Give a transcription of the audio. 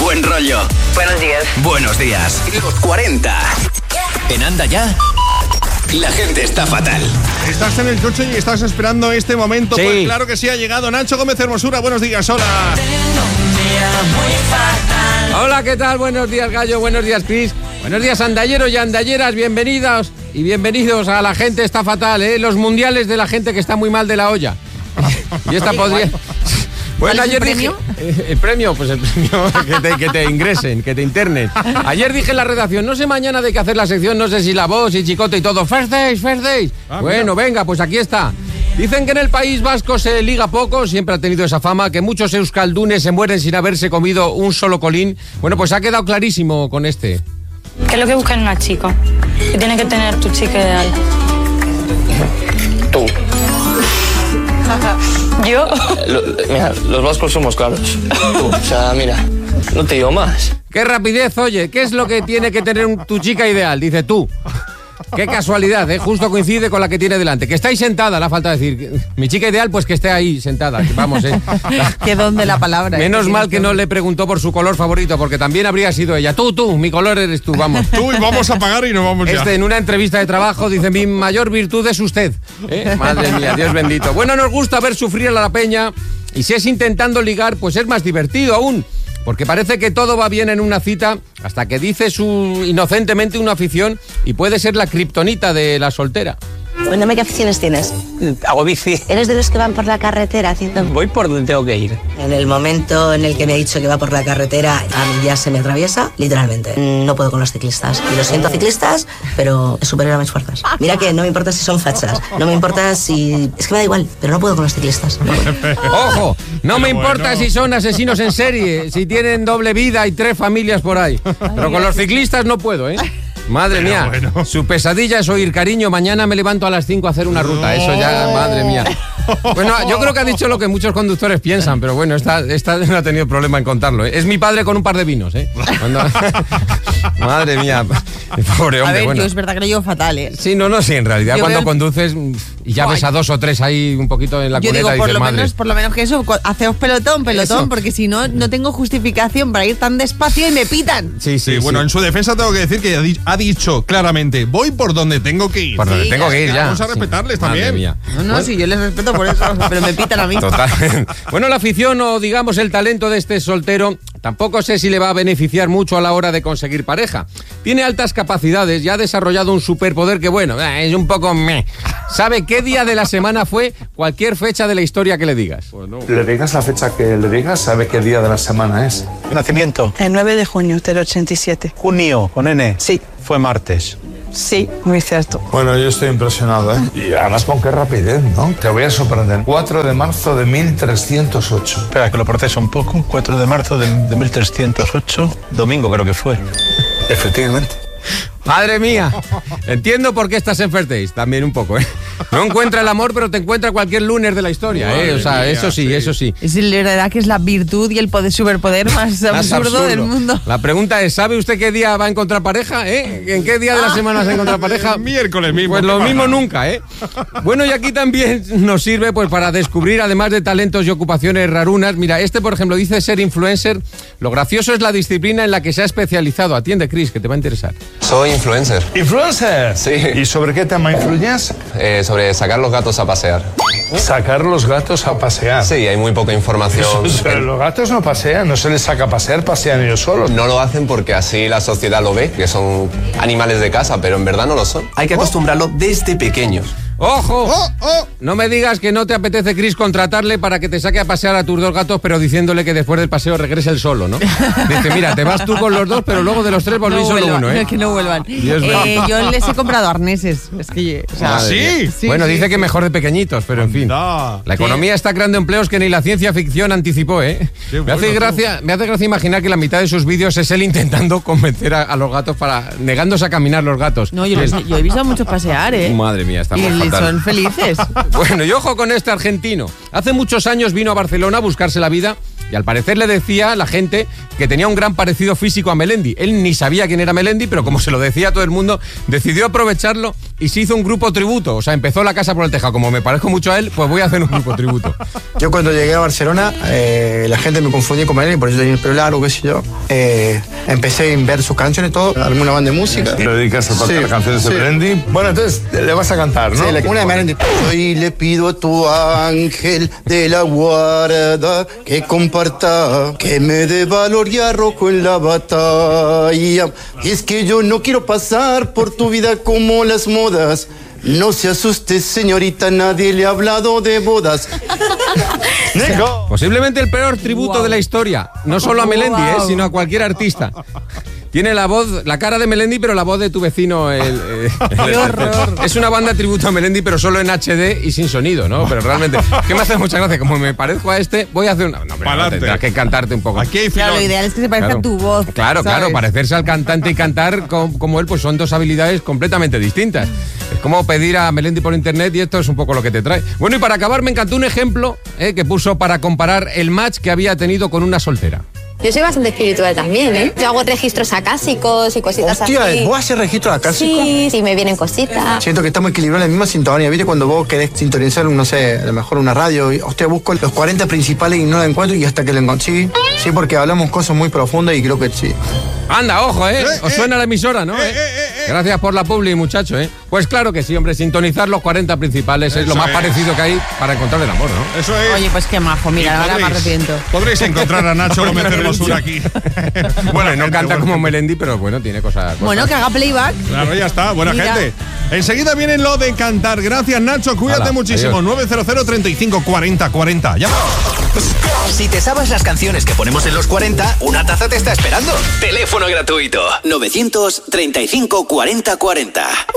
buen rollo. Buenos días. Buenos días. Los 40. En Anda Ya, la gente está fatal. ¿Estás en el coche y estás esperando este momento? Sí. Pues claro que sí, ha llegado Nacho Gómez Hermosura. Buenos días, hola. Hola, ¿qué tal? Buenos días, Gallo. Buenos días, Chris. Buenos días, andalleros y andalleras. Bienvenidos y bienvenidos a La Gente Está Fatal, los mundiales de la gente que está muy mal de la olla. Y esta podría... Bueno, ayer dije... El premio, pues el premio que te ingresen, que te internen. Ayer dije en la redacción, no sé mañana de qué hacer la sección, no sé si la voz y Chicote y todo. First Days. Bueno, venga, pues aquí está. Dicen que en el País Vasco se liga poco, siempre ha tenido esa fama, que muchos euskaldunes se mueren sin haberse comido un solo colín. Bueno, pues ha quedado clarísimo con este. ¿Qué es lo que buscas en una chica? Que tiene que tener tu chica ideal. Tú. ¿Yo? Mira, los vascos somos claros. Tú, o sea, mira, no te digo más. ¡Qué rapidez, oye! ¿Qué es lo que tiene que tener tu chica ideal? Dice tú. Qué casualidad, justo coincide con la que tiene delante. Que estáis sentada, la falta decir. Mi chica ideal, pues que esté ahí sentada. Vamos, Qué don de la palabra. Menos mal que no le preguntó por su color favorito, porque también habría sido ella. Tú, mi color eres tú, vamos. Tú, y vamos a pagar y nos vamos ya. En una entrevista de trabajo dice, mi mayor virtud es usted. Madre mía, Dios bendito. Bueno, nos gusta ver sufrir a la peña, y si es intentando ligar, pues es más divertido aún. Porque parece que todo va bien en una cita hasta que dice inocentemente una afición y puede ser la kriptonita de la soltera. Cuéntame qué aficiones tienes. Hago bici. ¿Eres de los que van por la carretera haciendo...? Voy por donde tengo que ir. En el momento en el que me ha dicho que va por la carretera, a mí ya se me atraviesa, literalmente. No puedo con los ciclistas. Y lo siento, ciclistas, pero es superior a mis fuerzas. Mira que no me importa si son fachas, no me importa si... Es que me da igual, pero no puedo con los ciclistas. No puedo. ¡Ojo! No me importa si son asesinos en serie, si tienen doble vida y 3 familias por ahí. Pero con los ciclistas no puedo, Madre mía, bueno. Su pesadilla es oír, cariño, mañana me levanto a las 5 a hacer una ruta. Eso ya, madre mía. Bueno, yo creo que ha dicho lo que muchos conductores piensan, pero bueno, esta no ha tenido problema en contarlo. Es mi padre con un par de vinos, Madre mía, pobre hombre. A ver, bueno. yo es verdad que lo llevo fatal, Sí, sí, en realidad yo cuando conduces y ya ves a 2 o 3 ahí un poquito en la cuneta, digo, dices, madre. por lo menos que eso, hacemos pelotón, Eso. porque si no, no tengo justificación para ir tan despacio y me pitan. Sí, bueno, en su defensa tengo que decir que ha dicho claramente, voy por donde tengo que ir. Por donde tengo que ir, ya. Vamos a respetarles también. Madre mía. No, sí, yo les respeto por eso, pero me pitan a mí. Total. Bueno, la afición o digamos el talento de este soltero tampoco sé si le va a beneficiar mucho a la hora de conseguir pareja. Tiene altas capacidades y ha desarrollado un superpoder que, bueno, es un poco meh. Sabe qué día de la semana fue cualquier fecha de la historia que le digas. Bueno. Le digas la fecha que le digas, sabe qué día de la semana es. Nacimiento. El 9 de junio del 87. Junio, con N. Sí. Fue martes. Sí, muy cierto. Bueno, yo estoy impresionado, Y además con qué rapidez, ¿no? Te voy a sorprender. 4 de marzo de 1308. Espera, que lo proceso un poco. 4 de marzo de 1308. Domingo creo que fue. Efectivamente. Madre mía, entiendo por qué estás en First Days, también un poco, No encuentra el amor, pero te encuentra cualquier lunes de la historia, O sea, mía, eso sí. Es la verdad que es la virtud y el superpoder más absurdo del mundo. La pregunta es, ¿sabe usted qué día va a encontrar pareja, ¿En qué día de la semana se encuentra pareja? Miércoles mismo. Pues lo mismo nunca, Bueno, y aquí también nos sirve pues para descubrir, además de talentos y ocupaciones rarunas. Mira, por ejemplo, dice ser influencer. Lo gracioso es la disciplina en la que se ha especializado. Atiende, Chris, que te va a interesar. Soy influencer. ¿Influencer? Sí. ¿Y sobre qué tema influyes? Sobre sacar los gatos a pasear. Sacar los gatos a pasear. Sí, hay muy poca información. Pero los gatos no pasean, no se les saca a pasear, pasean ellos solos. No lo hacen porque así la sociedad lo ve, que son animales de casa, pero en verdad no lo son. Hay que acostumbrarlo desde pequeños. ¡Ojo! No me digas que no te apetece, Chris, contratarle para que te saque a pasear a tus 2 gatos, pero diciéndole que después del paseo regrese él solo, ¿no? Dice, mira, te vas tú con los 2, pero luego de los 3 volví solo uno, Que no vuelvan. Yo les he comprado arneses. Es que, ¿sí? Bueno, dice que mejor de pequeñitos, pero en fin. La economía está creando empleos que ni la ciencia ficción anticipó, Me hace gracia imaginar que la mitad de sus vídeos es él intentando convencer a los gatos negándose a caminar los gatos. No, yo he visto a muchos pasear, Madre mía, estamos fatal. Son felices. Bueno, y ojo con este argentino. Hace muchos años vino a Barcelona a buscarse la vida Y al parecer le decía a la gente que tenía un gran parecido físico a Melendi. Él ni sabía quién era Melendi, pero como se lo decía a todo el mundo, decidió aprovecharlo y se hizo un grupo tributo. O sea, empezó La Casa por el Tejado. Como me parezco mucho a él, pues voy a hacer un grupo tributo. Yo cuando llegué a Barcelona, la gente me confundía con Melendi, por eso tenía el pelo largo, qué sé yo. Empecé a ver sus canciones y todo, armé una banda de música. ¿Te dedicas a tocar las canciones de Melendi? Bueno, entonces le vas a cantar, ¿no? Sí, una de Melendi. Hoy le pido a tu ángel de la guarda que comparta, que me dé valor y arrojo en la batalla. Y es que yo no quiero pasar por tu vida como las modas. No se asuste, señorita, nadie le ha hablado de bodas. Posiblemente el peor tributo de la historia. No solo a Melendi, sino a cualquier artista. Tiene la voz, la cara de Melendi, pero la voz de tu vecino. ¡Qué horror! Es una banda tributo a Melendi, pero solo en HD y sin sonido, ¿no? Pero realmente, ¿qué me hace mucha gracia? Como me parezco a este, voy a hacer una... No, pero no, tendrás que cantarte un poco. Aquí hay Claro, lo ideal es que se parezca a tu voz. Claro, ¿sabes? claro, parecerse al cantante y cantar como él, pues son dos habilidades completamente distintas. Es como pedir a Melendi por internet y esto es un poco lo que te trae. Bueno, y para acabar, me encantó un ejemplo que puso para comparar el match que había tenido con una soltera. Yo soy bastante espiritual también, ¿eh? Yo hago registros acásicos y cositas así. Hostia, ¿vos haces registros acásicos? Sí, me vienen cositas. Siento que estamos equilibrados en la misma sintonía. ¿Viste? Cuando vos querés sintonizar, no sé, a lo mejor una radio, y, hostia, busco los 40 principales y no la encuentro y hasta que la encontré. Sí, porque hablamos cosas muy profundas y creo que sí. Anda, ojo, os suena la emisora, ¿no? Gracias por la publi, muchacho, Pues claro que sí, hombre, sintonizar los 40 principales es lo más parecido que hay para encontrar el amor, ¿no? Eso es. Oye, pues qué majo, mira, ahora me arrepiento. Podréis encontrar a Nacho Gómez Hermosura aquí. Bueno, no canta como Melendi, pero bueno, tiene cosas. Bueno, que haga playback. Claro, ya está, buena Mira. gente. Enseguida viene lo de cantar. Gracias, Nacho, cuídate Hala, muchísimo. adiós. 900 35 40 40. Llama. Si te sabes las canciones que ponemos en los 40, una taza te está esperando. Teléfono gratuito 935 40 40.